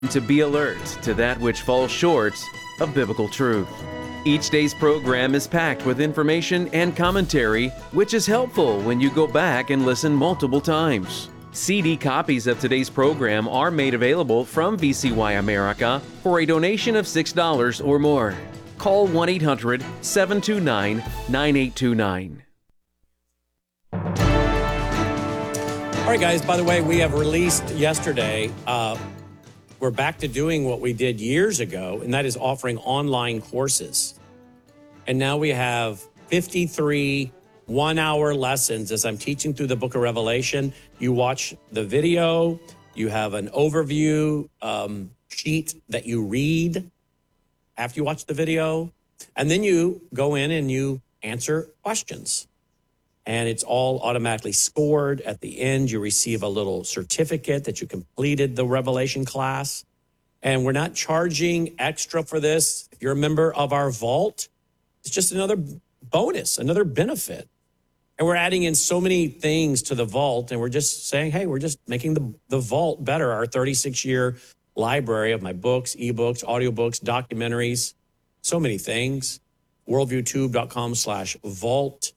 To be alert to that which falls short of biblical truth. Each day's program is packed with information and commentary, which is helpful when you go back and listen multiple times. CD copies of today's program are made available from VCY America for a donation of $6 or more. Call 1-800-729-9829. All right, guys, by the way, we have released yesterday, we're back to doing what we did years ago, and that is offering online courses. And now we have 53 one-hour lessons as I'm teaching through the book of Revelation. You watch the video, you have an overview sheet that you read after you watch the video, and then you go in and you answer questions. And it's all automatically scored. At the end, you receive a little certificate that you completed the Revelation class. And we're not charging extra for this. If you're a member of our vault, it's just another bonus, another benefit. And we're adding in so many things to the vault. And we're just saying, hey, we're just making the vault better. Our 36-year library of my books, ebooks, audiobooks, documentaries, so many things. worldviewtube.com/vault.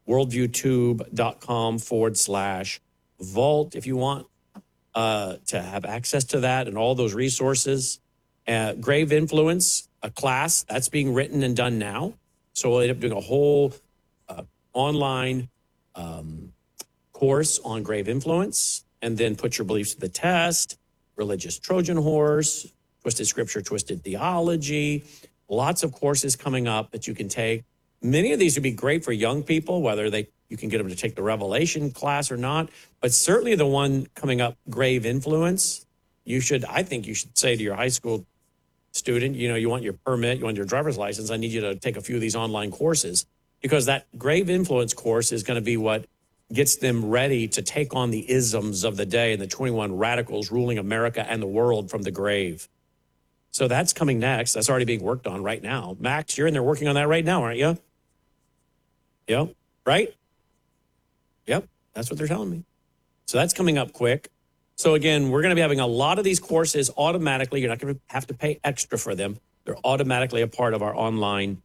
worldviewtube.com/vault if you want to have access to that and all those resources. Grave Influence, a class that's being written and done now. So we'll end up doing a whole online course on grave influence, and then Put Your Beliefs to the Test, Religious Trojan Horse, Twisted Scripture, Twisted Theology. Lots of courses coming up that you can take. Many of these would be great for young people, whether you can get them to take the Revelation class or not. But certainly the one coming up, Grave Influence, I think you should say to your high school student, you want your permit, you want your driver's license, I need you to take a few of these online courses, because that Grave Influence course is going to be what gets them ready to take on the isms of the day and the 21 radicals ruling America and the world from the grave. So that's coming next. That's already being worked on right now. Max, you're in there working on that right now, aren't you? Yep. Right? Yep. That's what they're telling me. So that's coming up quick. So again, we're going to be having a lot of these courses automatically. You're not going to have to pay extra for them. They're automatically a part of our online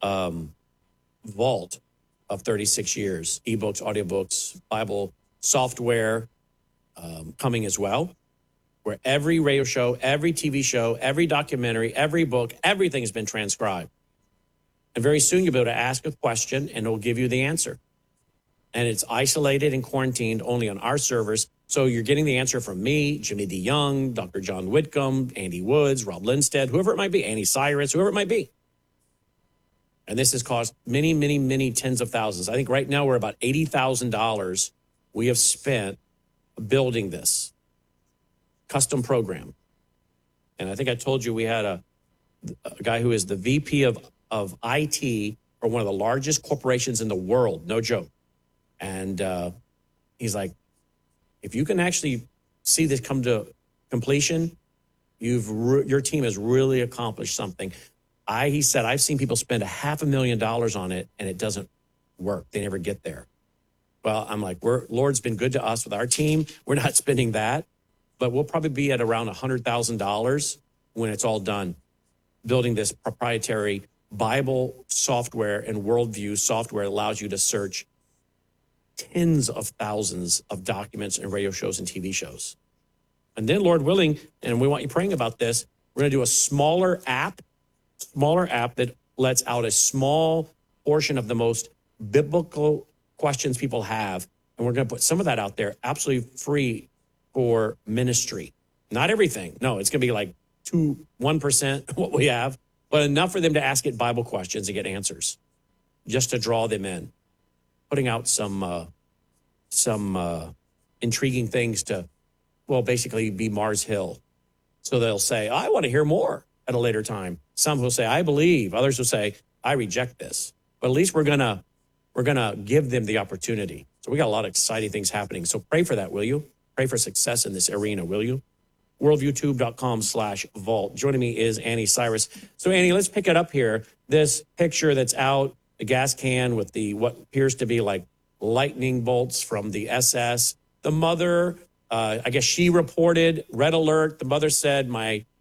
vault of 36 years. Ebooks, audiobooks, Bible, software coming as well. Where every radio show, every TV show, every documentary, every book, everything has been transcribed. And very soon you'll be able to ask a question and it'll give you the answer. And it's isolated and quarantined only on our servers. So you're getting the answer from me, Jimmy DeYoung, Dr. John Whitcomb, Andy Woods, Rob Lindstedt, whoever it might be, Annie Cyrus, whoever it might be. And this has cost many, many, many tens of thousands. I think right now we're about $80,000 we have spent building this custom program. And I think I told you we had a guy who is the VP of IT for one of the largest corporations in the world, no joke. And he's like, if you can actually see this come to completion, your team has really accomplished something. He said, I've seen people spend $500,000 on it and it doesn't work. They never get there. Well, I'm like, Lord's been good to us with our team. We're not spending that, but we'll probably be at around $100,000 when it's all done, building this proprietary Bible software and worldview software that allows you to search tens of thousands of documents and radio shows and TV shows. And then, Lord willing, and we want you praying about this, we're going to do a smaller app that lets out a small portion of the most biblical questions people have. And we're going to put some of that out there absolutely free for ministry. Not everything. No, it's going to be like 1% what we have, but enough for them to ask it Bible questions and get answers, just to draw them in. Putting out some intriguing things to, basically be Mars Hill. So they'll say, I want to hear more at a later time. Some will say, I believe. Others will say, I reject this. But at least we're gonna give them the opportunity. So we got a lot of exciting things happening. So pray for that, will you? Pray for success in this arena, will you? worldviewtube.com/vault. Joining me is Annie Cyrus. So Annie, let's pick it up here. This picture that's out, the gas can with what appears to be like lightning bolts from the SS. The mother I guess she reported, red alert. The mother said, my